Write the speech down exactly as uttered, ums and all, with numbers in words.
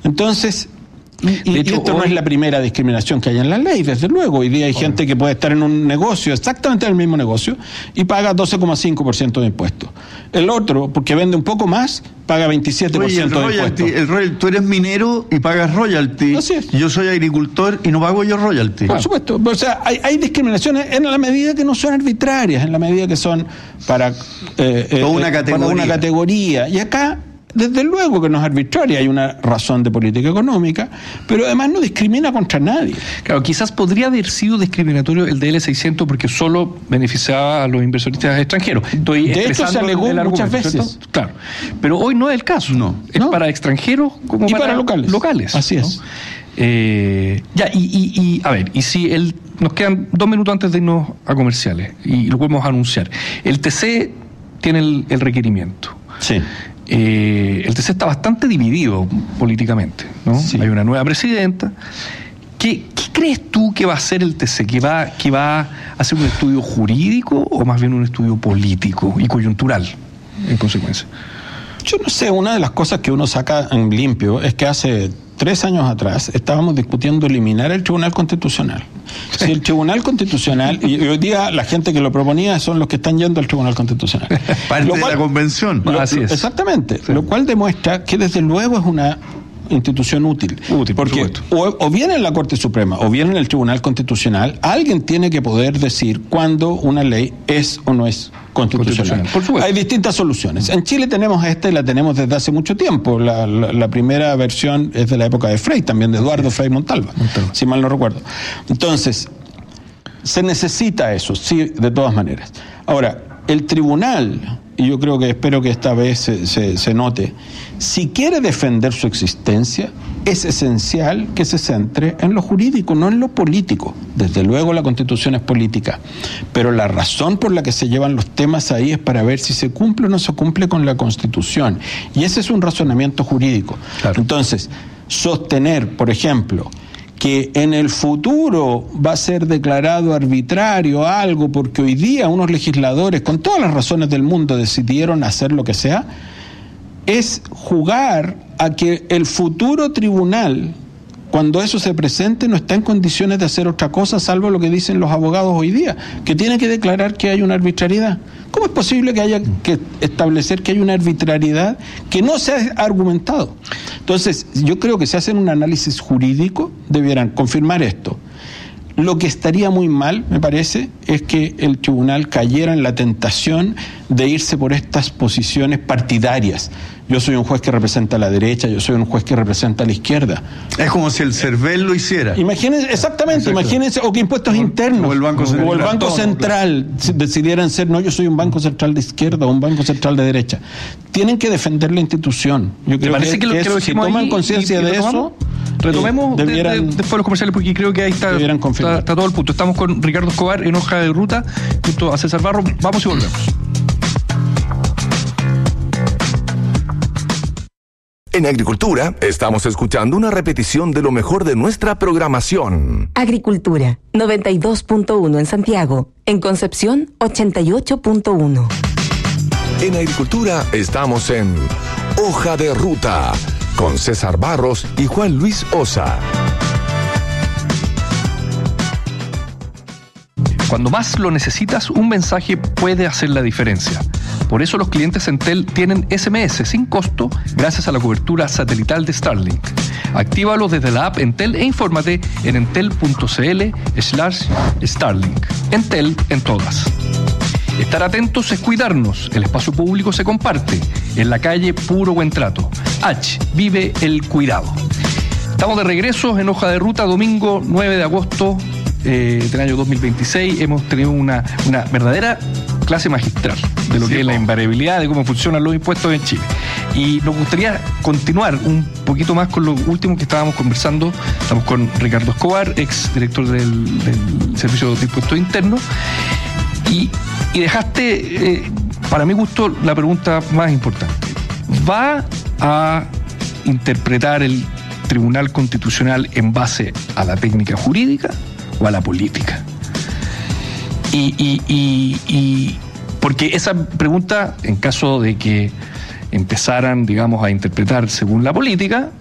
Entonces, y, hecho, y esto hoy... no es la primera discriminación que hay en la ley, desde luego. Hoy día hay Obvio. gente que puede estar en un negocio, exactamente el mismo negocio, y paga doce coma cinco por ciento de impuestos. El otro, porque vende un poco más, paga veintisiete por ciento Oye, el de royalty, impuestos. El royalty, tú eres minero y pagas royalty. Así es. Yo soy agricultor y no pago yo royalty. Por supuesto. O sea, hay, hay discriminaciones en la medida que no son arbitrarias, en la medida que son para, eh, eh, una, categoría. para una categoría. Y acá, desde luego que no es arbitraria, hay una razón de política económica, pero además no discrimina contra nadie. Claro, quizás podría haber sido discriminatorio el D L seiscientos porque solo beneficiaba a los inversionistas extranjeros. Estoy de hecho, se alegó muchas veces. ¿Cierto? Claro, pero hoy no es el caso. No. Es no. para extranjeros como y para, para locales. locales. Así ¿no? es. Eh, ya, y, y, y a ver, y si el, nos quedan dos minutos antes de irnos a comerciales, y lo podemos anunciar. El T C tiene el, el requerimiento. Sí. Eh, el T C está bastante dividido políticamente, ¿no? Sí. Hay una nueva presidenta. ¿Qué, ¿Qué crees tú que va a hacer el T C? ¿Que va, que va a hacer un estudio jurídico o más bien un estudio político y coyuntural, en consecuencia? Yo no sé, una de las cosas que uno saca en limpio es que hace tres años atrás estábamos discutiendo eliminar el Tribunal Constitucional. Sí. Si el Tribunal Constitucional, y hoy día la gente que lo proponía son los que están yendo al Tribunal Constitucional. Parte lo cual, de la convención. Lo, Así es. Exactamente, sí. Lo cual demuestra que desde luego es una institución útil. Útil, porque por o, o bien en la Corte Suprema o bien en el Tribunal Constitucional, alguien tiene que poder decir cuándo una ley es o no es constitucional. constitucional. Hay distintas soluciones. En Chile tenemos esta y la tenemos desde hace mucho tiempo. La, la, la primera versión es de la época de Frei, también de Eduardo Frei Montalva, Montalva, si mal no recuerdo. Entonces, se necesita eso, sí, de todas maneras. Ahora, el tribunal, y yo creo que espero que esta vez se, se, se note, si quiere defender su existencia, es esencial que se centre en lo jurídico, no en lo político. Desde luego la Constitución es política, pero la razón por la que se llevan los temas ahí es para ver si se cumple o no se cumple con la Constitución. Y ese es un razonamiento jurídico. Claro. Entonces, sostener, por ejemplo, que en el futuro va a ser declarado arbitrario algo porque hoy día unos legisladores, con todas las razones del mundo, decidieron hacer lo que sea, es jugar a que el futuro tribunal, cuando eso se presente, no está en condiciones de hacer otra cosa, salvo lo que dicen los abogados hoy día, que tiene que declarar que hay una arbitrariedad. ¿Cómo es posible que haya que establecer que hay una arbitrariedad que no se ha argumentado? Entonces, yo creo que si hacen un análisis jurídico, debieran confirmar esto. Lo que estaría muy mal, me parece, es que el tribunal cayera en la tentación de irse por estas posiciones partidarias. Yo soy un juez que representa a la derecha, yo soy un juez que representa a la izquierda. Es como si el CERVEL lo hiciera. Imagínense, exactamente, Exacto. imagínense, o que impuestos o, internos, o el Banco Central, o el banco todo, central claro. decidieran ser, no, yo soy un banco central de izquierda o un banco central de derecha. Tienen que defender la institución. Yo creo parece que, que, lo, que, que lo si toman conciencia de eso, retomemos eh, debieran, de, de, después de los comerciales, porque creo que ahí está, está, está todo el punto. Estamos con Ricardo Escobar en Hoja de Ruta, junto a César Barro. Vamos y volvemos. En Agricultura, estamos escuchando una repetición de lo mejor de nuestra programación. Agricultura, noventa y dos punto uno en Santiago. En Concepción, ochenta y ocho punto uno. En Agricultura, estamos en Hoja de Ruta, con César Barros y Juan Luis Osa. Cuando más lo necesitas, un mensaje puede hacer la diferencia. Por eso los clientes Entel tienen ese eme ese sin costo gracias a la cobertura satelital de Starlink. Actívalo desde la app Entel e infórmate en entel.cl slash Starlink. Entel en todas. Estar atentos es cuidarnos. El espacio público se comparte. En la calle, puro buen trato. H. Vive el cuidado. Estamos de regreso en Hoja de Ruta, domingo nueve de agosto eh, del año dos mil veintiséis. Hemos tenido una, una verdadera clase magistral de lo sí, que es la invariabilidad, de cómo funcionan los impuestos en Chile. Y nos gustaría continuar un poquito más con lo último que estábamos conversando. Estamos con Ricardo Escobar, ex director del, del Servicio de Impuestos Internos. Y, y dejaste, eh, para mi gusto, la pregunta más importante. ¿Va a interpretar el Tribunal Constitucional en base a la técnica jurídica o a la política? Y, y, y, y porque esa pregunta, en caso de que empezaran, digamos, a interpretar según la política,